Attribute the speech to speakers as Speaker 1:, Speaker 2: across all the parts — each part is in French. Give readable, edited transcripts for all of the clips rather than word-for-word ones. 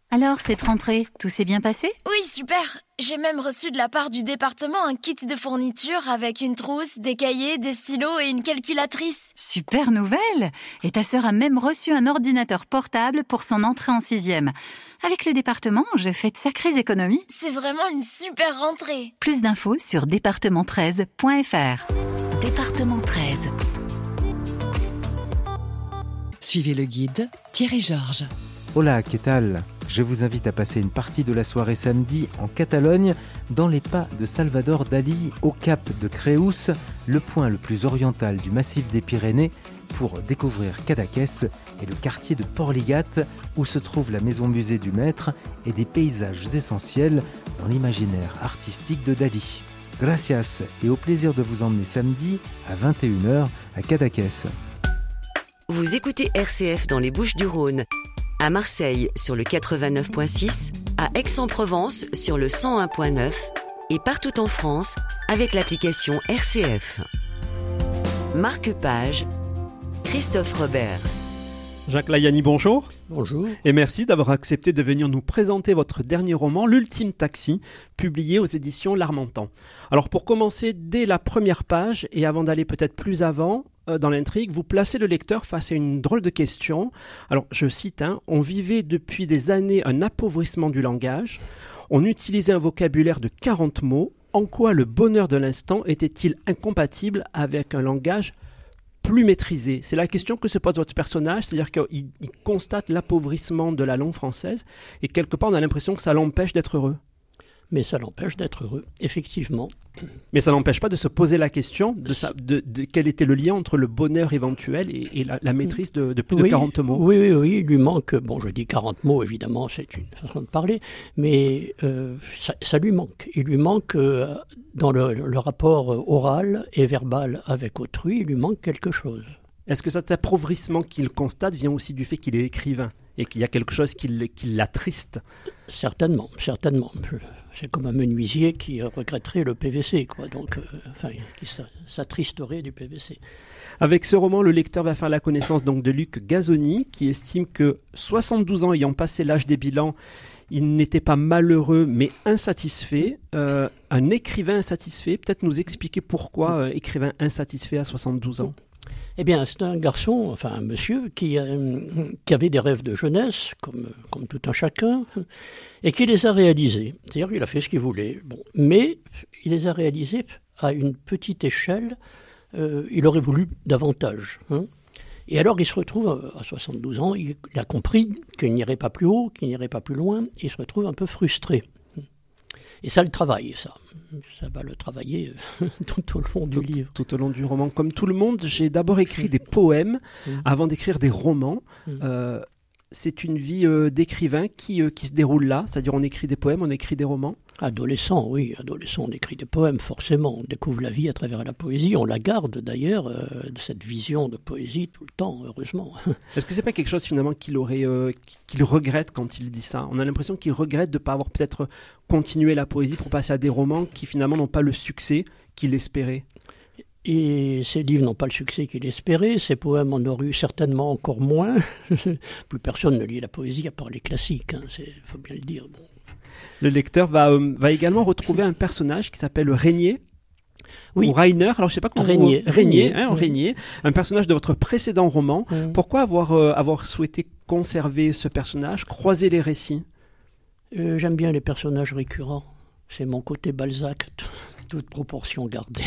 Speaker 1: Alors, cette rentrée, tout s'est bien passé ?
Speaker 2: Oui, super. J'ai même reçu de la part du département un kit de fourniture avec une trousse, des cahiers, des stylos et une calculatrice.
Speaker 1: Super nouvelle ! Et ta sœur a même reçu un ordinateur portable pour son entrée en 6e. Avec le département, j'ai fait de sacrées économies.
Speaker 2: C'est vraiment une super rentrée.
Speaker 1: Plus d'infos sur département13.fr. Département 13.
Speaker 3: Suivez le guide Thierry Georges.
Speaker 4: Hola, ¿qué tal ? Je vous invite à passer une partie de la soirée samedi en Catalogne, dans les pas de Salvador Dalí, au cap de Creus, le point le plus oriental du massif des Pyrénées, pour découvrir Cadaqués et le quartier de Porligat, où se trouve la maison-musée du maître et des paysages essentiels dans l'imaginaire artistique de Dalí. Gracias et au plaisir de vous emmener samedi à 21h à Cadaqués.
Speaker 5: Vous écoutez RCF dans les Bouches-du-Rhône. À Marseille sur le 89.6, à Aix-en-Provence sur le 101.9 et partout en France avec l'application RCF. Marque-page, Christophe Robert.
Speaker 6: Jacques Layani, bonjour.
Speaker 7: Bonjour.
Speaker 6: Et merci d'avoir accepté de venir nous présenter votre dernier roman, L'Ultime Taxi, publié aux éditions L'Harmentan. Alors pour commencer, dès la première page, et avant d'aller peut-être plus avant, dans l'intrigue, vous placez le lecteur face à une drôle de question. Alors, je cite, on vivait depuis des années un appauvrissement du langage. On utilisait un vocabulaire de 40 mots. En quoi le bonheur de l'instant était-il incompatible avec un langage plus maîtrisé ? C'est la question que se pose votre personnage, c'est-à-dire qu'il constate l'appauvrissement de la langue française et quelque part on a l'impression que ça l'empêche d'être heureux.
Speaker 7: Mais ça l'empêche d'être heureux, effectivement.
Speaker 6: Mais ça n'empêche pas de se poser la question de quel était le lien entre le bonheur éventuel et la maîtrise de plus de 40 mots.
Speaker 7: Oui, il lui manque, je dis 40 mots, évidemment, c'est une façon de parler, mais ça lui manque. Il lui manque, dans le rapport oral et verbal avec autrui, il lui manque quelque chose.
Speaker 6: Est-ce que cet appauvrissement qu'il constate vient aussi du fait qu'il est écrivain et qu'il y a quelque chose qui l'attriste ?
Speaker 7: Certainement. C'est comme un menuisier qui regretterait le PVC, quoi. Donc, qui s'attristerait du PVC.
Speaker 6: Avec ce roman, le lecteur va faire la connaissance donc de Luc Gazzoni, qui estime que 72 ans ayant passé l'âge des bilans, il n'était pas malheureux, mais insatisfait. Un écrivain insatisfait, peut-être nous expliquer pourquoi écrivain insatisfait à 72 ans.
Speaker 7: Eh bien, c'est un garçon, un monsieur, qui avait des rêves de jeunesse, comme tout un chacun, et qui les a réalisés. C'est-à-dire qu'il a fait ce qu'il voulait. Mais il les a réalisés à une petite échelle. Il aurait voulu davantage. Et alors, il se retrouve, à 72 ans, il a compris qu'il n'irait pas plus haut, qu'il n'irait pas plus loin. Et il se retrouve un peu frustré. Et ça le travaille, ça. Ça va le travailler tout au long du livre.
Speaker 6: Tout au long du roman. Comme tout le monde, j'ai d'abord écrit des poèmes avant d'écrire des romans. C'est une vie d'écrivain qui se déroule là. C'est-à-dire on écrit des poèmes, on écrit des romans.
Speaker 7: Adolescent, on écrit des poèmes, forcément. On découvre la vie à travers la poésie. On la garde d'ailleurs, de cette vision de poésie tout le temps, heureusement.
Speaker 6: Est-ce que c'est pas quelque chose finalement qu'il regrette quand il dit ça ? On a l'impression qu'il regrette de ne pas avoir peut-être continué la poésie pour passer à des romans qui finalement n'ont pas le succès qu'il espérait.
Speaker 7: Et ces livres n'ont pas le succès qu'il espérait, ces poèmes en auraient eu certainement encore moins. Plus personne ne lit la poésie à part les classiques, faut bien le dire.
Speaker 6: Le lecteur va également retrouver un personnage qui s'appelle Régnier, ou Rainer, alors je ne sais pas comment Régnier, un personnage de votre précédent roman. Pourquoi avoir souhaité conserver ce personnage, croiser les récits ?
Speaker 7: J'aime bien les personnages récurrents, c'est mon côté Balzac, toute proportion gardée.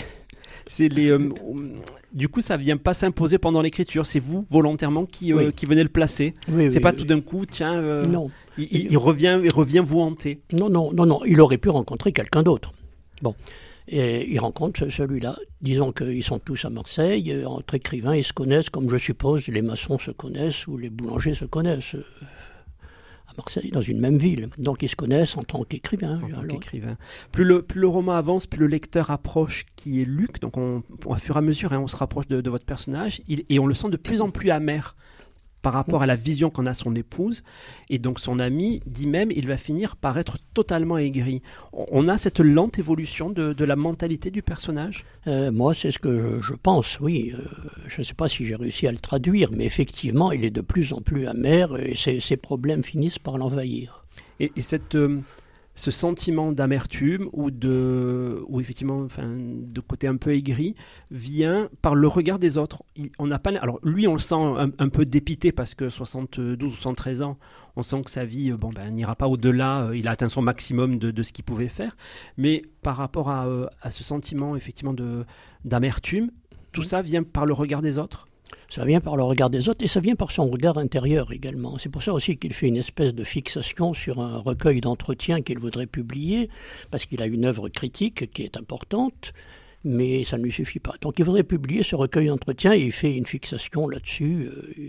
Speaker 6: Du coup, ça ne vient pas s'imposer pendant l'écriture. C'est vous, volontairement, qui venez le placer. C'est pas tout d'un coup,
Speaker 7: non.
Speaker 6: Il revient vous hanter.
Speaker 7: Non. Il aurait pu rencontrer quelqu'un d'autre. Et il rencontre celui-là. Disons qu'ils sont tous à Marseille. Entre écrivains, ils se connaissent, comme je suppose les maçons se connaissent ou les boulangers se connaissent. À Marseille, dans une même ville. Donc ils se connaissent en tant qu'écrivains.
Speaker 6: Plus le roman avance, plus le lecteur approche qui est Luc. Donc à fur et à mesure, on se rapproche de votre personnage et on le sent de plus en plus amer par rapport à la vision qu'en a son épouse. Et donc son ami dit même, il va finir par être totalement aigri. On a cette lente évolution de la mentalité du personnage.
Speaker 7: Moi, c'est ce que je pense, oui. Je ne sais pas si j'ai réussi à le traduire, mais effectivement, il est de plus en plus amer et ses problèmes finissent par l'envahir.
Speaker 6: Et ce sentiment d'amertume ou effectivement, de côté un peu aigri vient par le regard des autres. On n'a pas, alors lui, on le sent un peu dépité parce que 72 ou 73 ans, on sent que sa vie n'ira pas au-delà, il a atteint son maximum de ce qu'il pouvait faire. Mais par rapport à ce sentiment effectivement d'amertume, tout ça vient par le regard des autres.
Speaker 7: Ça vient par le regard des autres et ça vient par son regard intérieur également. C'est pour ça aussi qu'il fait une espèce de fixation sur un recueil d'entretiens qu'il voudrait publier, parce qu'il a une œuvre critique qui est importante, mais ça ne lui suffit pas. Donc il voudrait publier ce recueil d'entretiens et il fait une fixation là-dessus.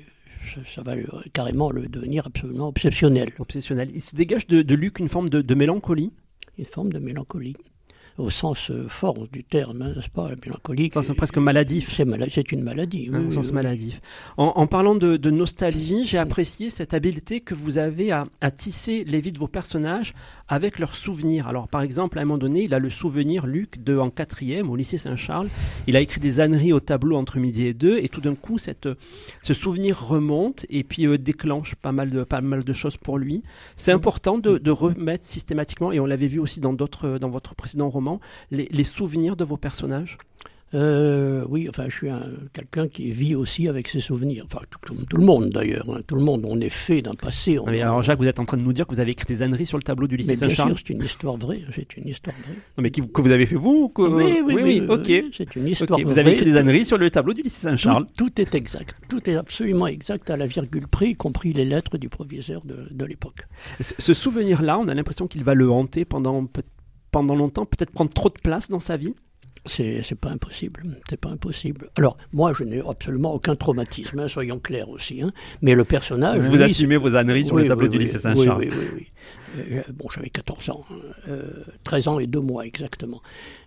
Speaker 7: Ça va carrément le devenir absolument obsessionnel.
Speaker 6: Obsessionnel. Il se dégage de Luc une forme de mélancolie.
Speaker 7: Une forme de mélancolie. Au sens fort du terme, n'est-ce pas, la mélancolie.
Speaker 6: C'est presque maladif.
Speaker 7: C'est une maladie.
Speaker 6: Au sens maladif. En parlant de nostalgie, j'ai apprécié cette habileté que vous avez à tisser les vies de vos personnages avec leurs souvenirs. Alors, par exemple, à un moment donné, il a le souvenir, Luc, en 4e, au lycée Saint-Charles. Il a écrit des âneries au tableau entre midi et 2, et tout d'un coup, ce souvenir remonte et puis déclenche pas mal de choses pour lui. C'est important de remettre systématiquement, et on l'avait vu aussi dans votre précédent roman, les souvenirs de vos personnages.
Speaker 7: Oui, je suis quelqu'un qui vit aussi avec ses souvenirs. Enfin, tout le monde d'ailleurs. Tout le monde, on est fait d'un passé.
Speaker 6: Alors Jacques, vous êtes en train de nous dire que vous avez écrit des âneries sur le tableau du lycée Saint-Charles.
Speaker 7: Bien sûr, c'est une histoire vraie.
Speaker 6: Non, mais que vous avez fait vous
Speaker 7: Oui,
Speaker 6: ok.
Speaker 7: C'est une histoire vraie.
Speaker 6: Vous avez écrit des âneries sur le tableau du lycée Saint-Charles.
Speaker 7: Tout est exact. Tout est absolument exact à la virgule près, y compris les lettres du proviseur de l'époque.
Speaker 6: Ce souvenir-là, on a l'impression qu'il va le hanter pendant longtemps, peut-être prendre trop de place dans sa vie.
Speaker 7: C'est pas impossible. C'est pas impossible. Alors, moi, je n'ai absolument aucun traumatisme, soyons clairs aussi. Mais le personnage...
Speaker 6: Vous assumez vos âneries sur le tableau du lycée Saint-Charles.
Speaker 7: Oui. J'avais 14 ans. 13 ans et 2 mois, exactement.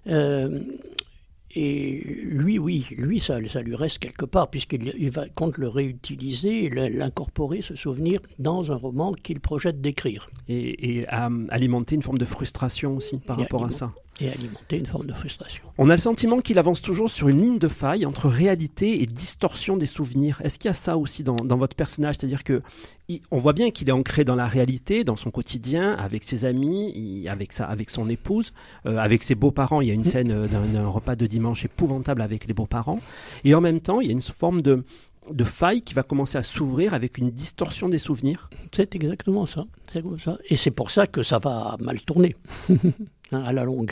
Speaker 7: Et lui, ça lui reste quelque part, puisqu'il compte le réutiliser, l'incorporer, ce souvenir, dans un roman qu'il projette d'écrire.
Speaker 6: Et alimenter une forme de frustration aussi par rapport à ça.
Speaker 7: Et alimenter une forme de frustration.
Speaker 6: On a le sentiment qu'il avance toujours sur une ligne de faille entre réalité et distorsion des souvenirs. Est-ce qu'il y a ça aussi dans votre personnage ? C'est-à-dire qu'on voit bien qu'il est ancré dans la réalité, dans son quotidien, avec ses amis, avec son épouse, avec ses beaux-parents. Il y a une scène d'un repas de dimanche épouvantable avec les beaux-parents. Et en même temps, il y a une forme de faille qui va commencer à s'ouvrir avec une distorsion des souvenirs.
Speaker 7: C'est exactement ça. C'est comme ça. Et c'est pour ça que ça va mal tourner. À la longue.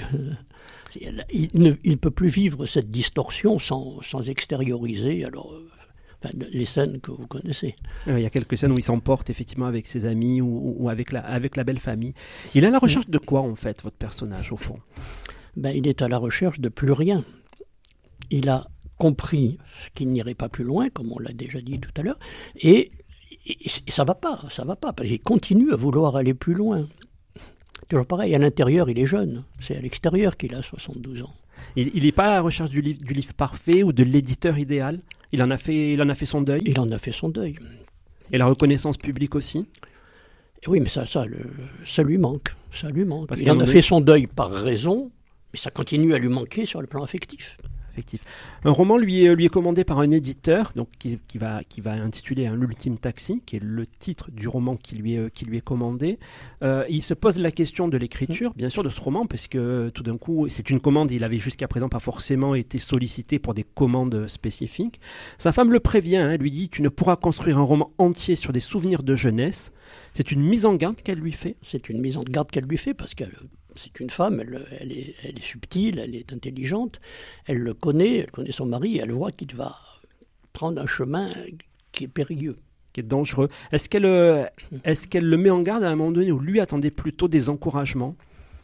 Speaker 7: Il ne peut plus vivre cette distorsion sans extérioriser les scènes que vous connaissez.
Speaker 6: Il y a quelques scènes où il s'emporte effectivement avec ses amis ou avec la belle famille. Il est à la recherche de quoi en fait, votre personnage au fond ?
Speaker 7: Il est à la recherche de plus rien. Il a compris qu'il n'irait pas plus loin, comme on l'a déjà dit tout à l'heure, et ça va pas, parce qu'il continue à vouloir aller plus loin. Toujours pareil, à l'intérieur, il est jeune. C'est à l'extérieur qu'il a 72 ans.
Speaker 6: Il n'est pas à la recherche du livre parfait ou de l'éditeur idéal. Il en a fait son deuil.
Speaker 7: Il en a fait son deuil.
Speaker 6: Et la reconnaissance publique aussi.
Speaker 7: Oui, mais ça lui manque. Ça lui manque. Il en a fait son deuil par raison, mais ça continue à lui manquer sur le plan affectif.
Speaker 6: Un roman lui est commandé par un éditeur, donc qui va intituler L'Ultime Taxi, qui est le titre du roman qui lui est commandé. Il se pose la question de l'écriture, bien sûr, de ce roman, parce que tout d'un coup, c'est une commande. Il avait jusqu'à présent pas forcément été sollicité pour des commandes spécifiques. Sa femme le prévient, lui dit: tu ne pourras construire un roman entier sur des souvenirs de jeunesse. C'est une mise en garde qu'elle lui fait.
Speaker 7: C'est une mise en garde qu'elle lui fait parce qu'elle... C'est une femme, elle est subtile, elle est intelligente, elle connaît son mari, elle voit qu'il va prendre un chemin qui est périlleux.
Speaker 6: Qui est dangereux. Est-ce qu'elle le met en garde à un moment donné où lui attendait plutôt des encouragements ?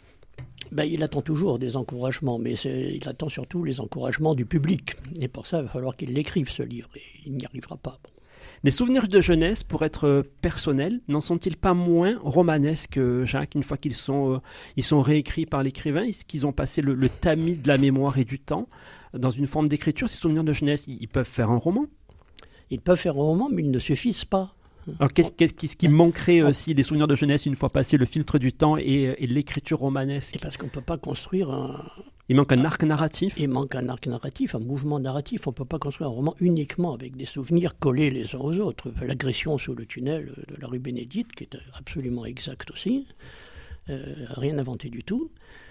Speaker 7: Il attend toujours des encouragements, mais il attend surtout les encouragements du public. Et pour ça, il va falloir qu'il l'écrive, ce livre, et il n'y arrivera pas.
Speaker 6: Les souvenirs de jeunesse, pour être personnels, n'en sont-ils pas moins romanesques, Jacques, une fois qu'ils sont réécrits par l'écrivain, qu'ils ont passé le tamis de la mémoire et du temps dans une forme d'écriture? Ces souvenirs de jeunesse, ils peuvent faire un roman?
Speaker 7: Ils peuvent faire un roman, mais ils ne suffisent pas.
Speaker 6: Alors qu'est-ce qui manquerait si les souvenirs de jeunesse, une fois passé le filtre du temps et l'écriture romanesque?
Speaker 7: Et parce qu'on ne peut pas construire
Speaker 6: Il manque un arc narratif.
Speaker 7: Il manque un arc narratif, un mouvement narratif. On ne peut pas construire un roman uniquement avec des souvenirs collés les uns aux autres. L'agression sous le tunnel de la rue Bénédicte, qui est absolument exact aussi, rien inventé du tout.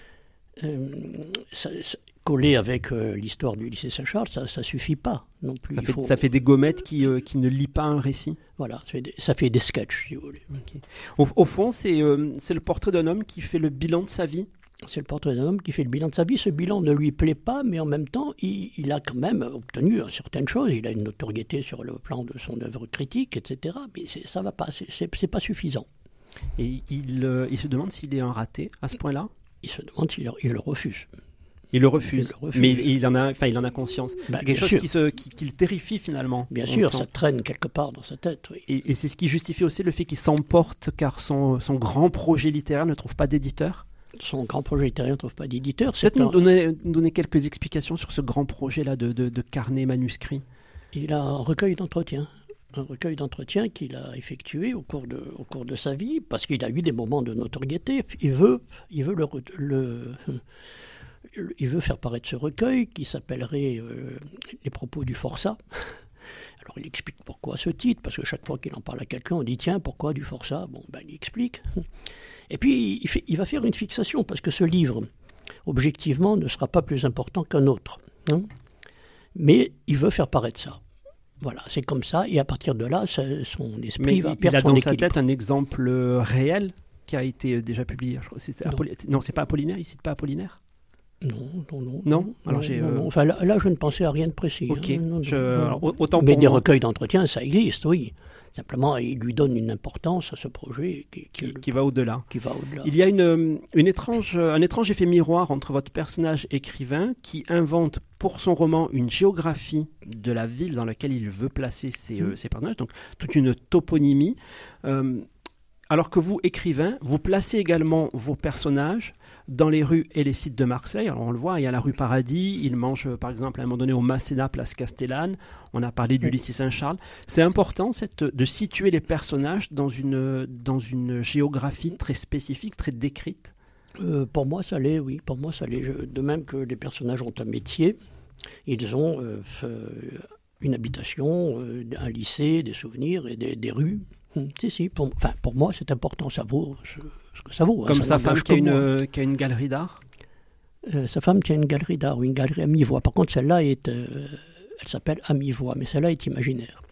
Speaker 7: Collé avec l'histoire du lycée Saint-Charles, ça ne suffit pas non plus.
Speaker 6: Ça fait des gommettes qui ne lient pas un récit.
Speaker 7: Voilà, ça fait des sketchs, si vous voulez.
Speaker 6: Okay. Au fond, c'est le portrait d'un homme qui fait le bilan de sa vie.
Speaker 7: C'est le portrait d'un homme qui fait le bilan de sa vie. Ce bilan ne lui plaît pas, mais en même temps, il a quand même obtenu certaines choses. Il a une notoriété sur le plan de son œuvre critique, etc. Mais ça ne va pas, c'est pas suffisant.
Speaker 6: Et il se demande s'il est un raté à ce point-là.
Speaker 7: Il se demande s'il le refuse.
Speaker 6: Il le refuse, mais il en a conscience. C'est quelque chose qui le terrifie finalement.
Speaker 7: Bien sûr, ça traîne quelque part dans sa tête. Oui.
Speaker 6: Et c'est ce qui justifie aussi le fait qu'il s'emporte car son grand projet littéraire ne trouve pas d'éditeur.
Speaker 7: Son grand projet littéraire ne trouve pas d'éditeur.
Speaker 6: Peut-être nous donner quelques explications sur ce grand projet-là de carnet manuscrit.
Speaker 7: Il a un recueil d'entretiens. Un recueil d'entretiens qu'il a effectué au cours de sa vie, parce qu'il a eu des moments de notoriété. Il veut faire paraître ce recueil qui s'appellerait Les propos du forçat. Alors il explique pourquoi ce titre, parce que chaque fois qu'il en parle à quelqu'un, on dit tiens, pourquoi du forçat ? Bon, ben il explique. Et puis il va faire une fixation, parce que ce livre, objectivement, ne sera pas plus important qu'un autre. Hein, mais il veut faire paraître ça. Voilà, c'est comme ça, et à partir de là, son esprit va perdre son équilibre.
Speaker 6: Il a dans sa tête un exemple réel qui a été déjà publié. Je crois que non, c'est pas Apollinaire, il cite pas Apollinaire ? Non. Alors
Speaker 7: non. Enfin, là, je ne pensais à rien de précis.
Speaker 6: Ok.
Speaker 7: Non.
Speaker 6: Autant
Speaker 7: mais
Speaker 6: pour
Speaker 7: des
Speaker 6: moi.
Speaker 7: recueils d'entretien, ça existe, oui. Simplement, il lui donne une importance à ce projet
Speaker 6: qui va au-delà. Il y a un étrange effet miroir entre votre personnage écrivain qui invente pour son roman une géographie de la ville dans laquelle il veut placer ses personnages, donc toute une toponymie. Alors que vous, écrivain, vous placez également vos personnages dans les rues et les sites de Marseille. Alors on le voit, il y a la rue Paradis, il mange par exemple à un moment donné au Masséna, place Castellane, on a parlé du lycée Saint-Charles. C'est important de situer les personnages dans une géographie très spécifique, très décrite.
Speaker 7: Pour moi, ça l'est, oui. Pour moi, ça l'est. De même que les personnages ont un métier, ils ont une habitation, un lycée, des souvenirs et des rues. Pour moi, c'est important. Ça vaut ce que ça vaut.
Speaker 6: Comme sa femme qui a une galerie d'art.
Speaker 7: Sa femme tient une galerie d'art, ou une galerie à mi-voix. Par contre, celle-là, elle s'appelle à mi-voix, mais celle-là est imaginaire.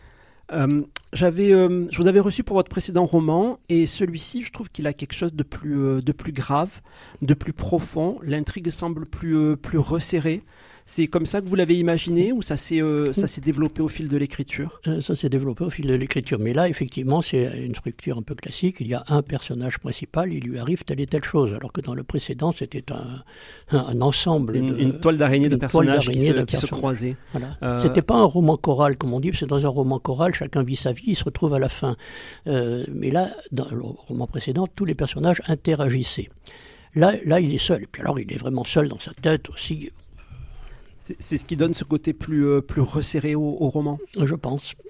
Speaker 6: Je vous avais reçu pour votre précédent roman, et celui-ci, je trouve qu'il a quelque chose de plus grave, de plus profond. L'intrigue semble plus resserrée. C'est comme ça que vous l'avez imaginé ou ça s'est développé au fil de l'écriture ?
Speaker 7: Ça s'est développé au fil de l'écriture. Mais là, effectivement, c'est une structure un peu classique. Il y a un personnage principal, il lui arrive telle et telle chose. Alors que dans le précédent, c'était un ensemble.
Speaker 6: Une toile d'araignée de personnages qui se croisaient.
Speaker 7: Voilà. C'était pas un roman choral, comme on dit. C'est dans un roman choral, chacun vit sa vie, il se retrouve à la fin. Mais là, dans le roman précédent, tous les personnages interagissaient. Là, il est seul. Et puis alors, il est vraiment seul dans sa tête aussi.
Speaker 6: C'est ce qui donne ce côté plus resserré au roman ?
Speaker 7: Je pense.